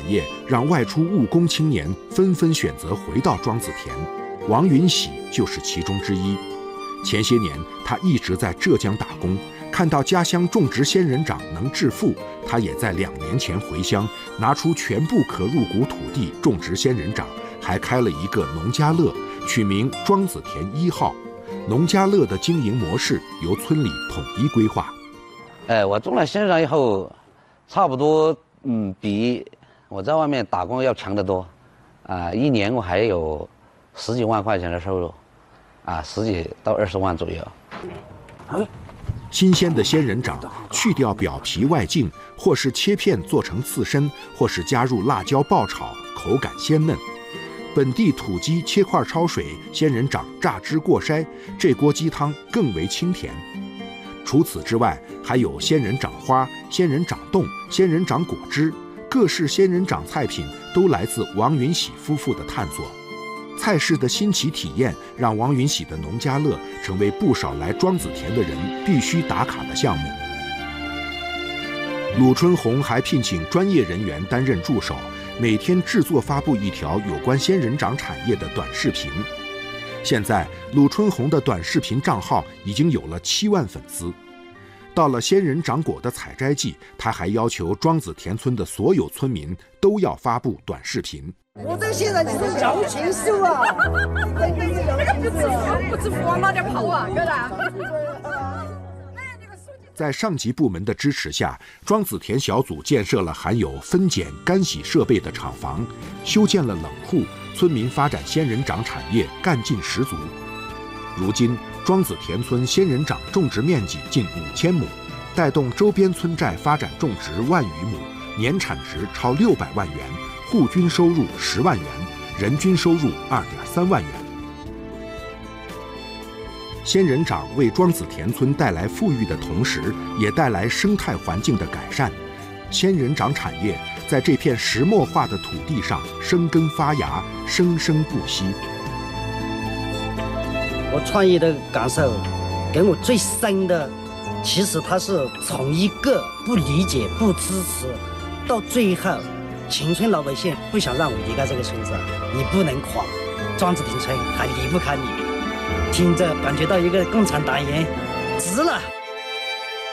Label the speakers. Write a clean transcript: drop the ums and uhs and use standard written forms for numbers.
Speaker 1: 产业让外出务工青年纷纷选择回到庄子田，王云喜就是其中之一。前些年，他一直在浙江打工，看到家乡种植仙人掌能致富，他也在2年前回乡，拿出全部可入股土地种植仙人掌，还开了一个农家乐，取名庄子田1号。农家乐的经营模式由村里统一规划。
Speaker 2: 我种了仙人掌以后，差不多比我在外面打工要强得多，1年我还有10几万块钱的收入，10几到20万左右。
Speaker 1: 新鲜的仙人掌去掉表皮外茎，或是切片做成刺身，或是加入辣椒爆炒，口感鲜嫩。本地土鸡切块焯水，仙人掌榨汁过筛，这锅鸡汤更为清甜。除此之外，还有仙人掌花、仙人掌冻、仙人掌果汁，各式仙人掌菜品都来自王云喜夫妇的探索。菜式的新奇体验让王云喜的农家乐成为不少来庄子田的人必须打卡的项目。鲁春红还聘请专业人员担任助手，每天制作发布一条有关仙人掌产业的短视频。现在鲁春红的短视频账号已经有了7万粉丝。到了仙人掌果的采摘季，他还要求庄子田村的所有村民都要发布短视频。
Speaker 3: 我这现在你是摇情秀啊！不知往哪点跑啊，哥俩。
Speaker 1: 在上级部门的支持下，庄子田小组建设了含有分拣、干洗设备的厂房，修建了冷库，村民发展仙人掌产业干劲十足。如今，庄子田村仙人掌种植面积近5000亩，带动周边村寨发展种植1万余亩，年产值超600万元，户均收入10万元，人均收入2.3万元。仙人掌为庄子田村带来富裕的同时，也带来生态环境的改善。仙人掌产业在这片石墨化的土地上生根发芽，生生不息。
Speaker 4: 我创业的感受，给我最深的，其实它是从一个不理解、不支持，到最后，秦村老百姓不想让我离开这个村子，你不能垮，庄子田村还离不开你。听着感觉到一个共产党员，值了。